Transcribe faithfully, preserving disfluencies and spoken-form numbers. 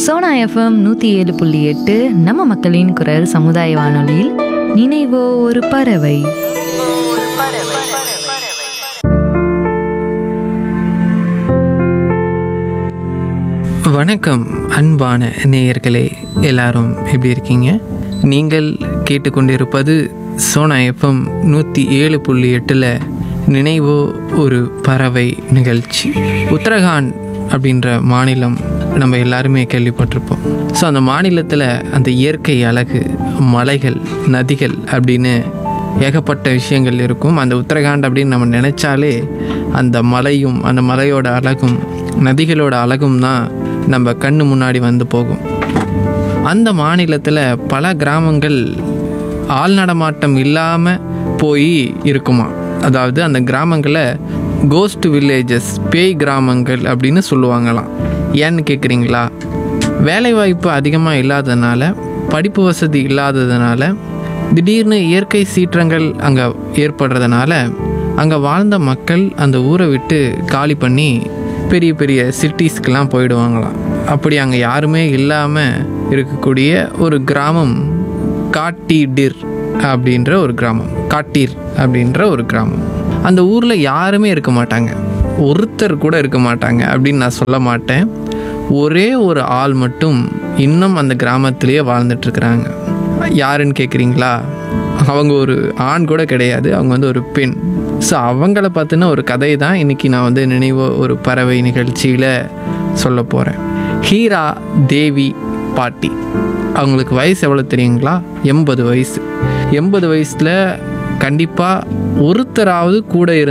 Sona FM நூற்றி ஏழு புள்ளி எட்டு நம்ம மக்களின் குரல் சமுதாய வானொலியில் நினைவோ ஒரு பறவை. வணக்கம் அன்பான நேயர்களே, எல்லாரும் எப்படி இருக்கீங்க? நீங்கள் கேட்டுக்கொண்டிருப்பது சோனா எஃப்எம் நூற்றி ஏழு புள்ளி எட்டில் நினைவோ ஒரு பறவை நிகழ்ச்சி. உத்தரகாண்ட் அப்படின்ற மாநிலம் நம்ம எல்லாருமே கேள்விப்பட்டிருப்போம். ஸோ அந்த மாநிலத்தில் அந்த இயற்கை அழகு, மலைகள், நதிகள் அப்படின்னு ஏகப்பட்ட விஷயங்கள் இருக்கும். அந்த உத்தரகாண்ட் அப்படின்னு நம்ம நினச்சாலே அந்த மலையும் அந்த மலையோட அழகும் நதிகளோட அழகும் தான் நம்ம கண்ணு முன்னாடி வந்து போகும். அந்த மாநிலத்தில் பல கிராமங்கள் ஆள் நடமாட்டம் இல்லாமல் போய் இருக்குமா. அதாவது அந்த கிராமங்களை கோஸ்ட் வில்லேஜஸ், பேய் கிராமங்கள் அப்படின்னு சொல்லுவாங்களாம். ஏன்னு கேட்குறீங்களா? வேலைவாய்ப்பு அதிகமாக இல்லாததுனால, படிப்பு வசதி இல்லாததுனால, திடீர்னு இயற்கை சீற்றங்கள் அங்கே ஏற்படுறதுனால அங்கே வாழ்ந்த மக்கள் அந்த ஊரை விட்டு காலி பண்ணி பெரிய பெரிய சிட்டிஸ்க்கெலாம் போயிடுவாங்களாம். அப்படி அங்கே யாருமே இல்லாமல் இருக்கக்கூடிய ஒரு கிராமம் காட்டீடிர் அப்படின்ற ஒரு கிராமம். காட்டீர் அப்படின்ற ஒரு கிராமம். அந்த ஊரில் யாருமே இருக்க மாட்டாங்க, ஒருத்தர் கூட இருக்க மாட்டாங்க அப்படின்னு நான் சொல்ல மாட்டேன். ஒரே ஒரு ஆள் மட்டும் இன்னும் அந்த கிராமத்திலேயே வாழ்ந்துட்டுருக்குறாங்க. யாருன்னு கேட்குறீங்களா? அவங்க ஒரு ஆண் கூட கிடையாது, அவங்க வந்து ஒரு பெண். ஸோ அவங்கள பார்த்தினா ஒரு கதை தான் இன்றைக்கி நான் வந்து நினைவோ ஒரு பறவை நிகழ்ச்சியில் சொல்ல போகிறேன். ஹீரா தேவி பாட்டி. அவங்களுக்கு வயசு எவ்வளோ தெரியுங்களா? எண்பது வயசு. எண்பது வயசில் கண்டிப்பாக ஒருத்தராவது கூட இருந்து